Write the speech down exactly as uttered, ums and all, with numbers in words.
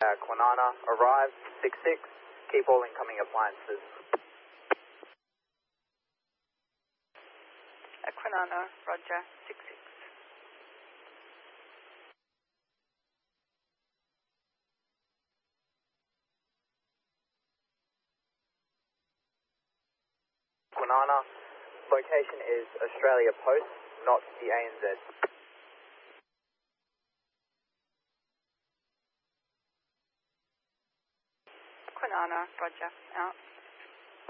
Uh, Kwinana, arrive, six six, keep all incoming appliances. Uh, Kwinana, roger, six six. Kwinana, location is Australia Post, not the A N Z. Kwinana, roger, out.